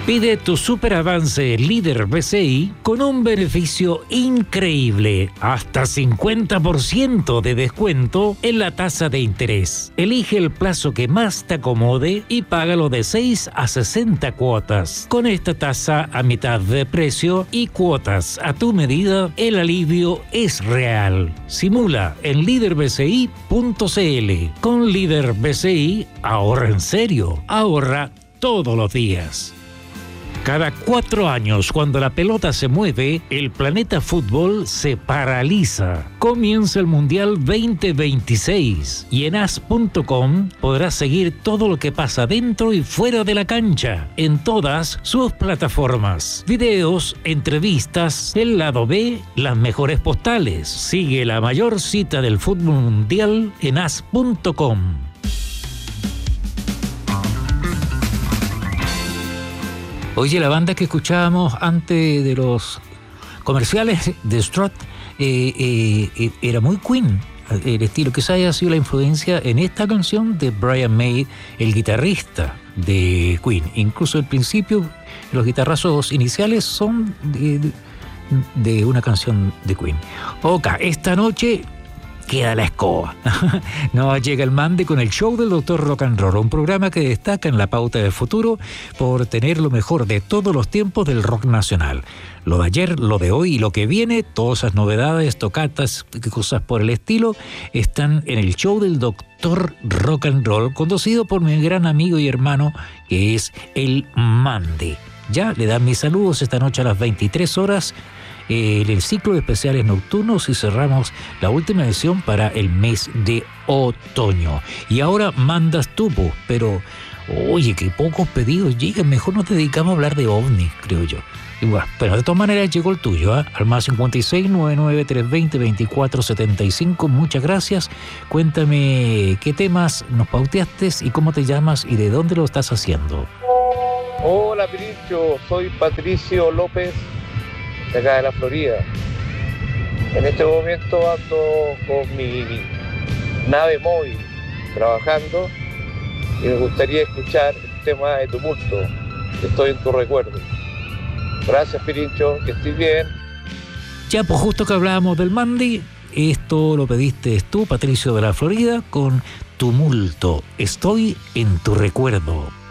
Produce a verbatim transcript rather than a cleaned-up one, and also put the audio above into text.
Pide tu super avance líder B C I con un beneficio increíble, hasta cincuenta por ciento de descuento en la tasa de interés. Elige el plazo que más te acomode y págalo de seis a sesenta cuotas. Con esta tasa a mitad de precio y cuotas a tu medida, el alivio es real. Simula en líder b c i punto c l. Con Líder B C I, ahorra en serio. Ahorra todos los días. Cada cuatro años, cuando la pelota se mueve, el planeta fútbol se paraliza. Comienza el Mundial veinte veintiséis y en as punto com podrás seguir todo lo que pasa dentro y fuera de la cancha, en todas sus plataformas. Videos, entrevistas, el lado B, las mejores postales. Sigue la mayor cita del fútbol mundial en as punto com. Oye, la banda que escuchábamos antes de los comerciales de Strut eh, eh, era muy Queen, el estilo. Quizá haya sido la influencia en esta canción de Brian May, el guitarrista de Queen. Incluso al principio, los guitarrazos iniciales son de, de una canción de Queen. Ok, esta noche queda la escoba. No llega el Mande con el show del doctor Rock and Roll, un programa que destaca en la pauta del futuro por tener lo mejor de todos los tiempos del rock nacional. Lo de ayer, lo de hoy y lo que viene, todas esas novedades, tocatas, cosas por el estilo, están en el show del doctor Rock and Roll, conducido por mi gran amigo y hermano, que es el Mande. Ya le dan mis saludos esta noche a las veintitrés horas, en el ciclo de especiales nocturnos, y cerramos la última edición para el mes de otoño. Y ahora mandas tú, pero oye, que pocos pedidos llegan, mejor nos dedicamos a hablar de ovnis, creo yo. Y bueno, pero de todas maneras llegó el tuyo, ¿eh? Al más cincuenta y seis, noventa y nueve, trescientos veinte, veinticuatro setenta y cinco. Muchas gracias. Cuéntame qué temas nos pauteaste y cómo te llamas y de dónde lo estás haciendo. Hola, Pirincho, soy Patricio López, de acá de la Florida. En este momento ando con mi nave móvil trabajando y me gustaría escuchar el tema de Tumulto, Estoy en tu recuerdo. Gracias, Pirincho, que estés bien. Ya, pues justo que hablábamos del Mandy, esto lo pediste tú, Patricio de la Florida, con Tumulto, Estoy en tu recuerdo.